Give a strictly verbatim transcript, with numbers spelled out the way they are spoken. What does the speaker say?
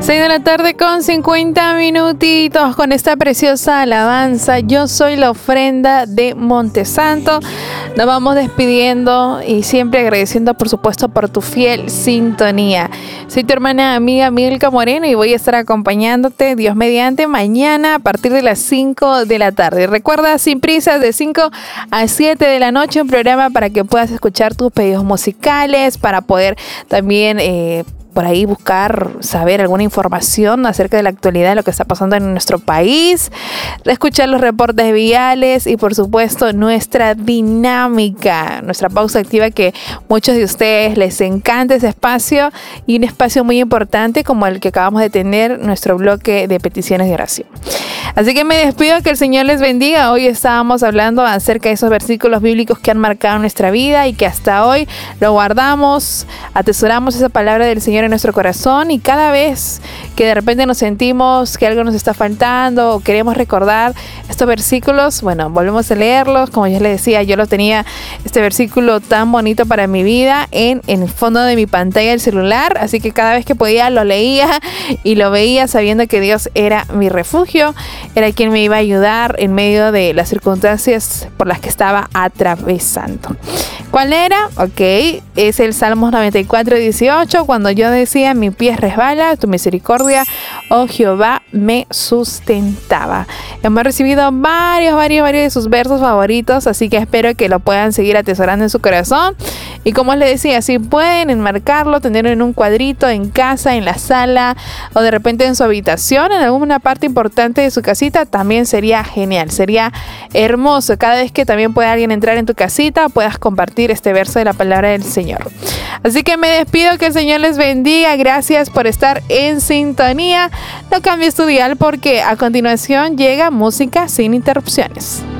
seis de la tarde con cincuenta minutitos con esta preciosa alabanza. Yo soy la ofrenda de Montesanto. Nos vamos despidiendo y siempre agradeciendo, por supuesto, por tu fiel sintonía. Soy tu hermana amiga Milka Moreno y voy a estar acompañándote, Dios mediante, mañana a partir de las cinco de la tarde. Recuerda, sin prisas, de cinco a siete de la noche, un programa para que puedas escuchar tus pedidos musicales, para poder también eh, por ahí buscar, saber alguna información acerca de la actualidad de lo que está pasando en nuestro país, escuchar los reportes viales y por supuesto nuestra dinámica, nuestra pausa activa, que muchos de ustedes les encanta ese espacio, y un espacio muy importante como el que acabamos de tener, nuestro bloque de peticiones de oración. Así que me despido, que el Señor les bendiga. Hoy estábamos hablando acerca de esos versículos bíblicos que han marcado nuestra vida y que hasta hoy lo guardamos, atesoramos esa palabra del Señor en nuestro corazón, y cada vez que de repente nos sentimos que algo nos está faltando o queremos recordar estos versículos, bueno, volvemos a leerlos. Como ya les decía, yo lo tenía, este versículo tan bonito para mi vida, en, en el fondo de mi pantalla del celular, así que cada vez que podía lo leía y lo veía sabiendo que Dios era mi refugio, era quien me iba a ayudar en medio de las circunstancias por las que estaba atravesando. ¿Cuál era? Ok, es el Salmos noventa y cuatro, dieciocho, cuando yo decía: mi pie resbala, tu misericordia, oh Jehová, me sustentaba. Hemos recibido varios, varios, varios de sus versos favoritos, así que espero que lo puedan seguir atesorando en su corazón. Y como les decía, si pueden enmarcarlo, tenerlo en un cuadrito en casa, en la sala, o de repente en su habitación, en alguna parte importante de su casita, también sería genial, sería hermoso. Cada vez que también pueda alguien entrar en tu casita, puedas compartir este verso de la palabra del Señor. Así que me despido, que el Señor les bendiga. Gracias por estar en sintonía. No cambies tu dial, porque a continuación llega música sin interrupciones.